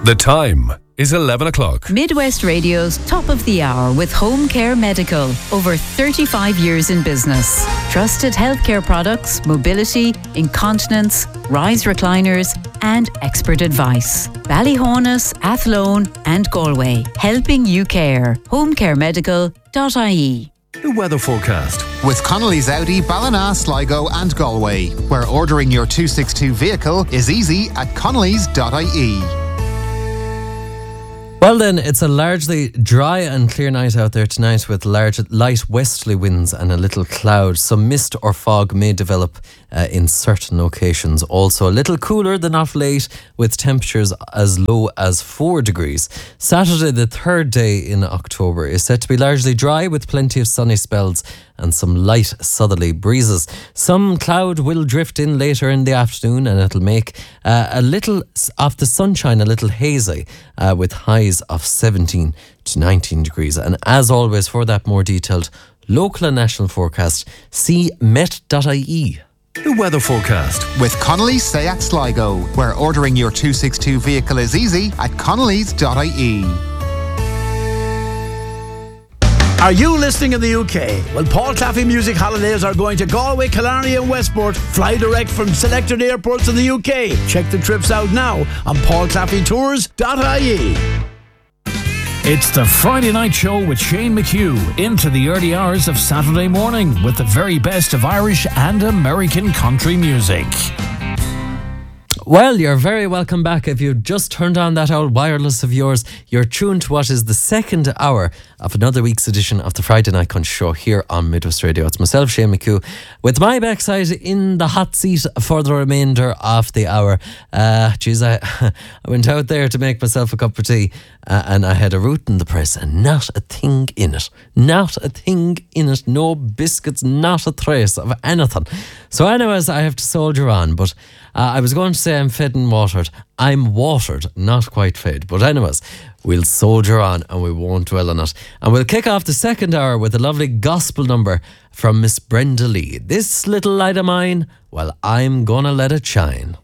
The time is 11 o'clock. Midwest Radio's Top of the Hour with Home Care Medical. Over 35 years in business. Trusted healthcare products, mobility, incontinence, rise recliners and expert advice. Ballyhonus, Athlone and Galway. Helping you care. homecaremedical.ie. The weather forecast. With Connolly's Audi, Ballina, Sligo and Galway, where ordering your 262 vehicle is easy at connolly's.ie. Well then, it's a largely dry and clear night out there tonight with large light westerly winds and a little cloud. Some mist or fog may develop in certain locations. Also a little cooler than of late with temperatures as low as 4 degrees. Saturday, the third day in October, is set to be largely dry with plenty of sunny spells and some light southerly breezes. Some cloud will drift in later in the afternoon and it'll make a little of the sunshine a little hazy with highs of 17 to 19 degrees. And as always, for that more detailed local and national forecast, see met.ie. The weather forecast. With Connolly's Seat Sligo, where ordering your 262 vehicle is easy at connolly's.ie. Are you listening in the UK? Well, Paul Claffey Music Holidays are going to Galway, Killarney and Westport. Fly direct from selected airports in the UK. Check the trips out now on paulclaffeytours.ie. It's the Friday Night Show with Shane McHugh into the early hours of Saturday morning with the very best of Irish and American country music. Well, you're very welcome back. If you just turned on that old wireless of yours, you're tuned to what is the second hour of another week's edition of the Friday Night Country Show here on Midwest Radio. It's myself, Shane McHugh, with my backside in the hot seat for the remainder of the hour. I went out there to make myself a cup of tea and I had a root in the press and not a thing in it. Not a thing in it. No biscuits, not a trace of anything. So anyways, I have to soldier on, but I was going to say I'm fed and watered. I'm watered, not quite fed. But anyways, we'll soldier on and we won't dwell on it. And we'll kick off the second hour with a lovely gospel number from Miss Brenda Lee. This little light of mine, well, I'm gonna let it shine.